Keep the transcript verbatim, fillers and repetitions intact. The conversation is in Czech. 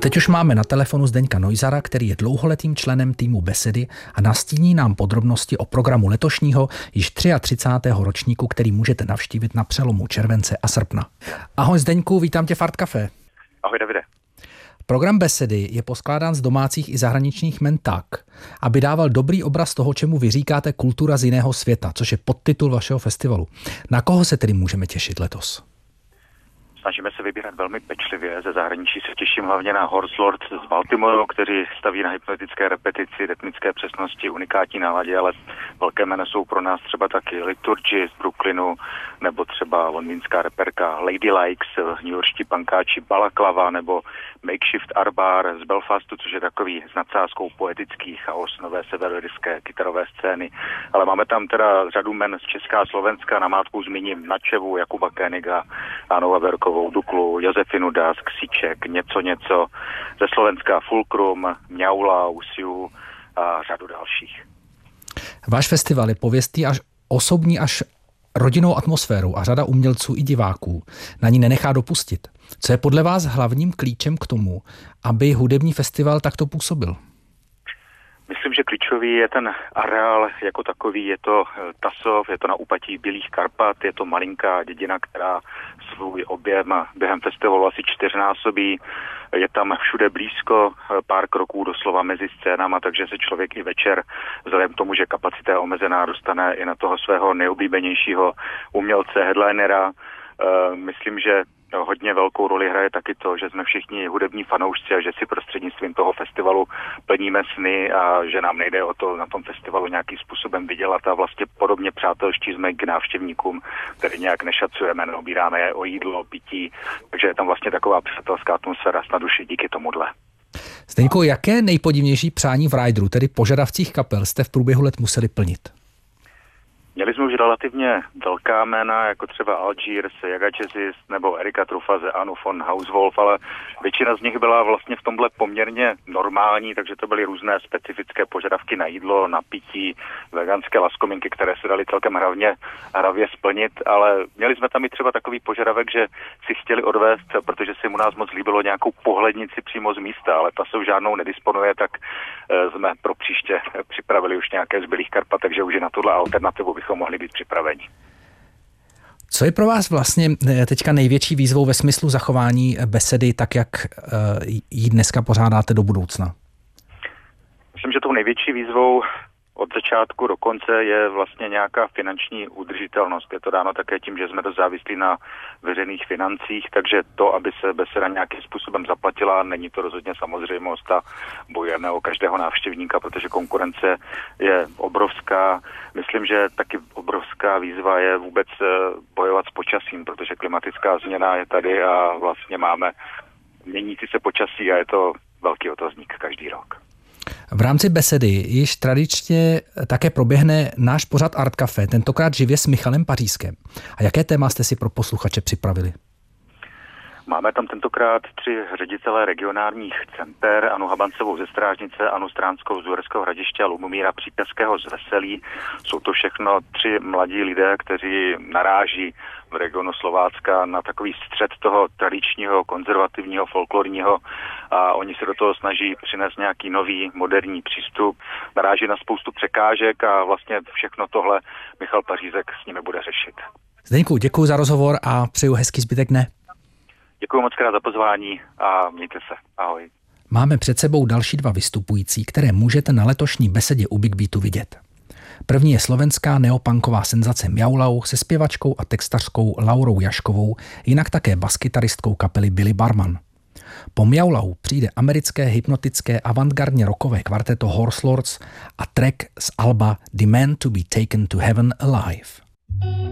teď už máme na telefonu Zdeňka Neussara, který je dlouholetým členem týmu Besedy a nastíní nám podrobnosti o programu letošního již třicátého třetího ročníku, který můžete navštívit na přelomu července a srpna. Ahoj Zdeňku, vítám tě v Art Café. Ahoj Davide. Program Besedy je poskládán z domácích i zahraničních men tak, aby dával dobrý obraz toho, čemu vy říkáte kultura z jiného světa, což je podtitul vašeho festivalu. Na koho se tedy můžeme těšit letos? Snažíme se vybírat velmi pečlivě. Ze zahraničí se těším hlavně na Horse Lords z Baltimoru, kteří staví na hypnotické repetici, rytmické přesnosti, unikátní náladě, ale velké jména jsou pro nás třeba taky Liturgy z Brooklynu, nebo třeba londýnská reperka Ladylike, newyorští pankáči Balaklava, nebo Makeshift Arbar z Belfastu, což je takový s nadsázkou poetický chaos nové severoirské kytarové scény. Ale máme tam teda řadu men z Česka a Slovenska, namátkou zmíním Načevu, Jakuba Koeniga, Anu Averkovou, Duklu, Josefinu Das, Ksíček, něco něco, ze Slovenska Fulcrum, Mňaula, Usiu a řadu dalších. Váš festival je pověstný až osobní až rodinnou atmosférou a řada umělců i diváků na ní nenechá dopustit. Co je podle vás hlavním klíčem k tomu, aby hudební festival takto působil? Myslím, že klíčový je ten areál jako takový, je to Tasov, je to na úpatí Bílých Karpat, je to malinká dědina, která svůj objem během festivalu asi čtyřnásobí, je tam všude blízko, pár kroků doslova mezi scénama, takže se člověk i večer, vzhledem k tomu, že kapacita je omezená, dostane i na toho svého nejoblíbenějšího umělce, headlinera. Myslím, že hodně velkou roli hraje taky to, že jsme všichni hudební fanoušci a že si prostřednictvím toho festivalu plníme sny a že nám nejde o to na tom festivalu nějakým způsobem vydělat a vlastně podobně přátelští jsme k návštěvníkům, který nějak nešacujeme, neobíráme je o jídlo, pití, takže je tam vlastně taková přátelská atmosféra na duši díky tomuhle. Zdeňko, jaké nejpodivnější přání v rideru, tedy požadavcích kapel, jste v průběhu let museli plnit? Měli jsme už relativně velká jména, jako třeba Algiers, Jaga Jazzis nebo Erika Trufa ze Anu von Hauswolf, ale většina z nich byla vlastně v tomhle poměrně normální, takže to byly různé specifické požadavky na jídlo, na pití, veganské laskominky, které se daly celkem hravně, hravě splnit, ale měli jsme tam i třeba takový požadavek, že si chtěli odvést, protože si mu nás moc líbilo nějakou pohlednici přímo z místa, ale ta se žádnou nedisponuje, tak jsme pro příště připravili už nějaké z Bílých Karpat, takže už je na tuhle alternativu bychom mohli být připraveni. Co je pro vás vlastně teďka největší výzvou ve smyslu zachování Besedy, tak jak ji dneska pořádáte do budoucna? Myslím, že tou největší výzvou od začátku do konce je vlastně nějaká finanční udržitelnost. Je to dáno také tím, že jsme dost závislí na veřejných financích, takže to, aby se Beseda nějakým způsobem zaplatila, není to rozhodně samozřejmost a bojujeme o každého návštěvníka, protože konkurence je obrovská. Myslím, že taky obrovská výzva je vůbec bojovat s počasím, protože klimatická změna je tady a vlastně máme měnící se počasí a je to velký otazník každý rok. V rámci Besedy již tradičně také proběhne náš pořad Art Café, tentokrát živě s Michalem Pařískem. A jaké téma jste si pro posluchače připravili? Máme tam tentokrát tři ředitele regionálních center, Anu Habancovou ze Strážnice, Anu Stránskou z Uherského Hradiště a Lubomíra Příkazského z Veselí. Jsou to všechno tři mladí lidé, kteří naráží v regionu Slovácka na takový střed toho tradičního, konzervativního, folklorního a oni se do toho snaží přinést nějaký nový, moderní přístup. Naráží na spoustu překážek a vlastně všechno tohle Michal Pařízek s nimi bude řešit. Zdeňku, děkuji za rozhovor a přeju hezký zbytek dne. Děkuji moc krát za pozvání a mějte se. Ahoj. Máme před sebou další dva vystupující, které můžete na letošní Besedě u Big Beatu vidět. První je slovenská neopunková senzace Mjaulau se zpěvačkou a textařkou Laurou Jaškovou, jinak také baskytaristkou kapely Billy Barman. Po Mjaulau přijde americké hypnotické avantgardně rockové kvarteto Horse Lords a track z alba The Man to be Taken to Heaven Alive.